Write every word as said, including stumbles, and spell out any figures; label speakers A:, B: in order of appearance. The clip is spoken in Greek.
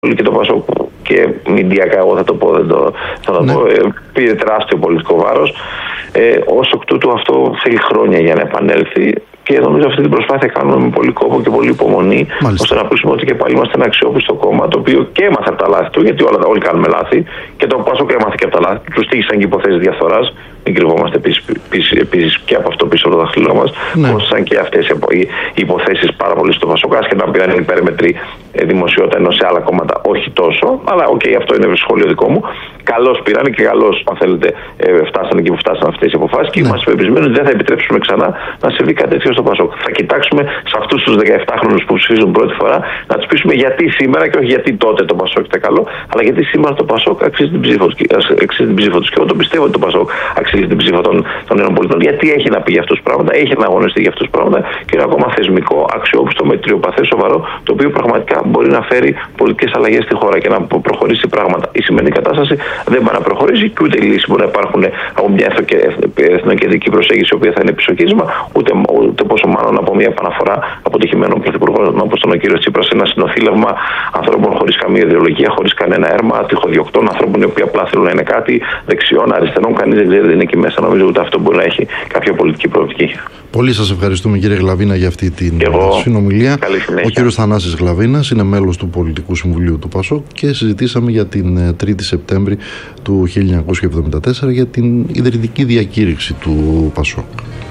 A: και το Πασόκ, και μηντιακά, εγώ θα το πω, δεν το, θα το ναι. πω, πήρε τεράστιο πολιτικό βάρος. Ε, ως εκ τούτου αυτό θέλει χρόνια για να επανέλθει. Και νομίζω αυτή την προσπάθεια κάνουμε με πολύ κόπο και πολύ υπομονή, Μάλιστα. ώστε να πείσουμε ότι και πάλι είμαστε ένα αξιόπιστο κόμμα, το οποίο και έμαθε από τα λάθη του, γιατί όλα, όλοι κάνουμε λάθη, και το Πασόκ έμαθε και από τα λάθη του. Του τύχησαν και υποθέσεις διαφθοράς. Μην κρυβόμαστε επίσης και από αυτό πίσω από το δάχτυλό μας. Ναι. Κόστησαν και αυτές οι υποθέσεις πάρα πολύ στο Πασόκ, άσχετα να πήραν υπέρμετρη δημοσιότητα, ενώ σε άλλα κόμματα όχι τόσο. Αλλά οκ, okay, αυτό είναι σχόλιο δικό μου. Καλώς πήραν και καλώς, αν θέλετε, φτάσανε εκεί που φτάσαν αυτές οι αποφάσεις. Και ναι. είμαστε πεπισμένοι ότι δεν θα επιτρέψουμε ξανά να συμβεί κάτι τέτοιο στο Πασόκ. Θα κοιτάξουμε σε αυτούς τους δεκαεπτάχρονους που ψηφίζουν πρώτη φορά να τους πείσουμε γιατί σήμερα και όχι γιατί τότε το Πασόκ ήταν καλό, αλλά γιατί σήμερα το Πασόκ αξίζει την ψήφο τους. Και εγώ το πιστεύω ότι το Πασόκ αξίζει την ψήφο των, των νέων πολιτών, γιατί έχει να πει για αυτούς τους πράγματα, έχει να αγωνιστεί για αυτούς τους πράγματα και είναι ακόμα θεσμικό, αξιόπιστο, μετριοπαθές, σοβαρό, το οποίο πραγματικά μπορεί να φέρει πολιτικές αλλαγές στη χώρα και να προχωρήσει πράγματα. Η σημερινή κατάσταση δεν μπορεί να προχωρήσει και ούτε λύσεις μπορεί να υπάρχουν από μια εθνοκεντρική προσέγγιση, η οποία θα είναι πισωγύρισμα, ούτε, ούτε πόσο μάλλον από μια επαναφορά αποτυχημένων πρωθυπουργών όπως τον κύριο Τσίπρα, σε ένα συνοθήλευμα ανθρώπων χωρίς καμία ιδεολογία, χωρίς κανένα έρμα, τυχοδιοκτών, ανθρώπων οι οποίοι απλά θέλουν να είναι κάτι, δεξιών, αριστερών, κανείς δεν ξέρει, δεν είναι εκεί μέσα. Νομίζω ότι αυτό μπορεί να έχει κάποια πολιτική προοπτική.
B: Πολύ σας ευχαριστούμε, κύριε Γλαβίνα, για αυτή την εγώ, συνομιλία. Ο κύριος Θανάσης Γλαβίνας είναι μέλος του Πολιτικού Συμβουλίου του Πασόκ και συζητήσαμε για την τρίτη Σεπτέμβρη του χίλια εννιακόσια εβδομήντα τέσσερα για την ιδρυτική διακήρυξη του Πασόκ.